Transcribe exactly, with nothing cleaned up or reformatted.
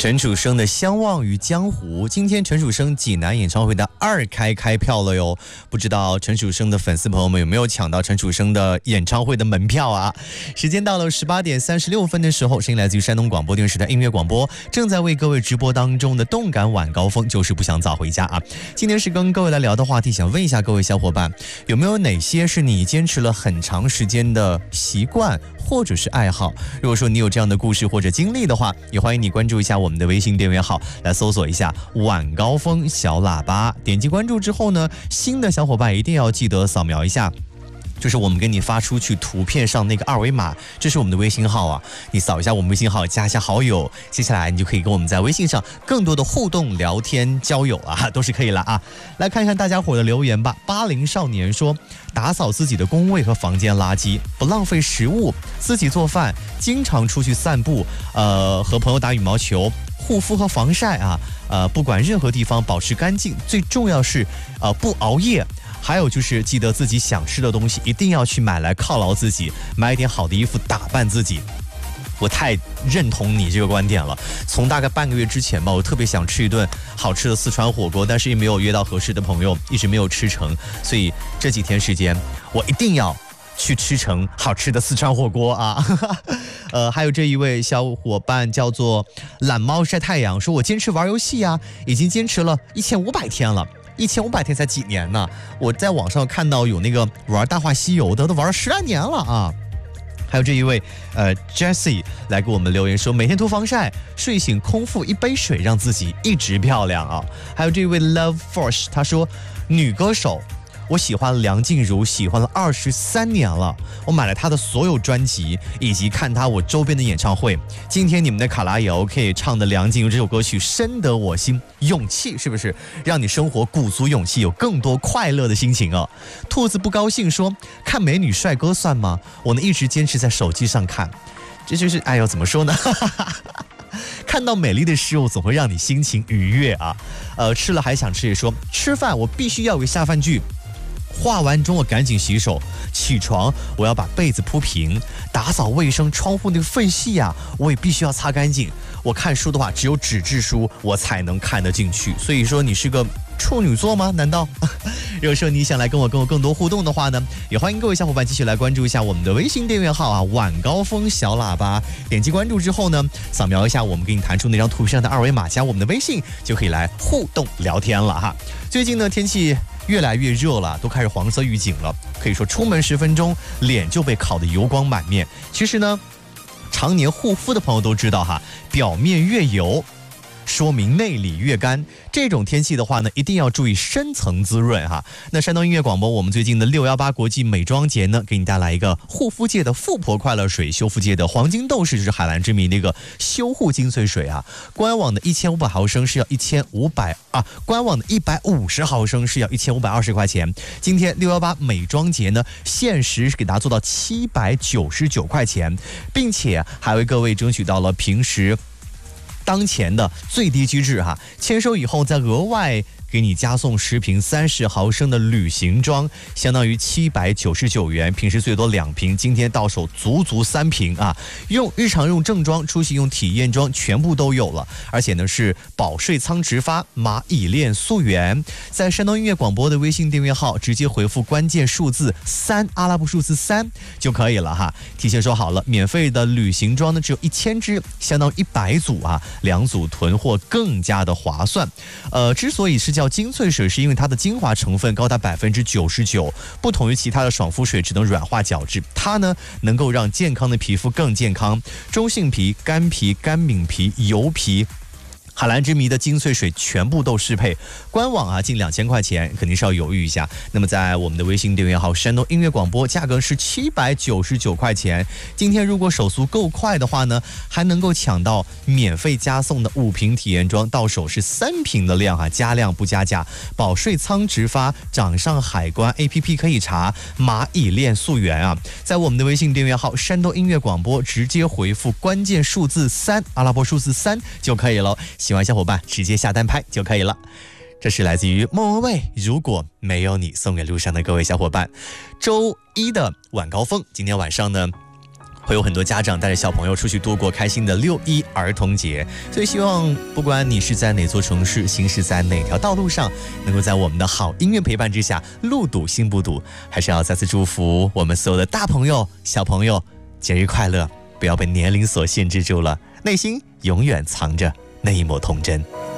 陈楚生的《相忘于江湖》，今天陈楚生济南演唱会的二开开票了哟，不知道陈楚生的粉丝朋友们有没有抢到陈楚生的演唱会的门票啊？时间到了十八点三十六分的时候，声音来自于山东广播电视台音乐广播，正在为各位直播当中的动感晚高峰，就是不想早回家啊。今天是跟各位来聊的话题，想问一下各位小伙伴，有没有哪些是你坚持了很长时间的习惯或者是爱好？如果说你有这样的故事或者经历的话，也欢迎你关注一下我们的微信订阅号，来搜索一下晚高峰小喇叭，点击关注之后呢，新的小伙伴一定要记得扫描一下，就是我们给你发出去图片上那个二维码，这是我们的微信号啊，你扫一下我们微信号，加一下好友，接下来你就可以跟我们在微信上更多的互动、聊天、交友啊，都是可以了啊。来看一看大家伙的留言吧。八零少年说，打扫自己的工位和房间垃圾，不浪费食物，自己做饭，经常出去散步，呃，和朋友打羽毛球，护肤和防晒啊，呃，不管任何地方保持干净，最重要是呃不熬夜。还有就是记得自己想吃的东西一定要去买来犒劳自己，买一点好的衣服打扮自己。我太认同你这个观点了，从大概半个月之前吧，我特别想吃一顿好吃的四川火锅，但是也没有约到合适的朋友，一直没有吃成，所以这几天时间我一定要去吃成好吃的四川火锅啊！呃，还有这一位小伙伴叫做懒猫晒太阳，说我坚持玩游戏啊，已经坚持了一千五百天了。一千五百天才几年呢？我在网上看到有那个玩《大话西游》的，都玩了十来年了啊！还有这一位呃 Jessie 来给我们留言说，每天涂防晒，睡醒空腹一杯水，让自己一直漂亮啊！还有这一位 Love Force， 他说女歌手。我喜欢梁静茹，喜欢了二十三年了。我买了她的所有专辑，以及看她我周边的演唱会。今天你们的卡拉也 OK 唱的梁静茹这首歌曲深得我心，勇气是不是让你生活鼓足勇气，有更多快乐的心情啊？兔子不高兴说，看美女帅哥算吗？我呢一直坚持在手机上看，这就是哎呦怎么说呢？看到美丽的事物总会让你心情愉悦啊。呃，吃了还想吃也说，吃饭我必须要有个下饭剧。化完妆我赶紧洗手，起床我要把被子铺平，打扫卫生，窗户那个缝隙啊我也必须要擦干净。我看书的话只有纸质书我才能看得进去，所以说你是个处女座吗？难道？如果说你想来跟我跟我更多互动的话呢，也欢迎各位小伙伴继续来关注一下我们的微信订阅号啊，晚高峰小喇叭。点击关注之后呢，扫描一下我们给你弹出那张图片上的二维码，加我们的微信就可以来互动聊天了哈。最近呢天气越来越热了，都开始黄色预警了，可以说出门十分钟脸就被烤得油光满面。其实呢常年护肤的朋友都知道哈，表面越油说明内里越干，这种天气的话呢，一定要注意深层滋润哈。那山东音乐广播，我们最近的六一八国际美妆节呢，给你带来一个护肤界的富婆快乐水，修复界的黄金斗士，就是海蓝之谜的一个修护精粹水啊。官网的一千五百毫升是要一千五百啊，官网的一百五十毫升是要一千五百二十块钱。今天六一八美妆节呢，限时是给大家做到七百九十九块钱，并且还为各位争取到了平时当前的最低机制哈，签收以后再额外给你加送十瓶三十毫升的旅行装，相当于七百九十九元，平时最多两瓶，今天到手足足三瓶啊！用日常用正装，出行用体验装，全部都有了，而且呢是保税仓直发，马乙链溯源。在山东音乐广播的微信订阅号直接回复关键数字三，阿拉伯数字三就可以了哈。提前说好了，免费的旅行装呢只有一千支，相当于一百组啊，两组囤货更加的划算。呃，之所以是叫精粹水，是因为它的精华成分高达百分之九十九，不同于其他的爽肤水只能软化角质，它呢能够让健康的皮肤更健康。中性皮、干皮、干敏皮、油皮。海蓝之谜的精粹水全部都适配，官网啊近两千块钱，肯定是要犹豫一下。那么在我们的微信订阅号山东音乐广播，价格是七百九十九块钱。今天如果手速够快的话呢，还能够抢到免费加送的五瓶体验装，到手是三瓶的量啊，加量不加价。保税仓直发，掌上海关 A P P 可以查，马乙链溯源啊，在我们的微信订阅号山东音乐广播直接回复关键数字三，阿拉伯数字三就可以了。喜欢小伙伴直接下单拍就可以了。这是来自于莫文蔚，如果没有你，送给路上的各位小伙伴。周一的晚高峰，今天晚上呢会有很多家长带着小朋友出去度过开心的六一儿童节，所以希望不管你是在哪座城市，行驶在哪条道路上，能够在我们的好音乐陪伴之下，路堵心不堵。还是要再次祝福我们所有的大朋友小朋友节日快乐，不要被年龄所限制住了，内心永远藏着那一抹童真。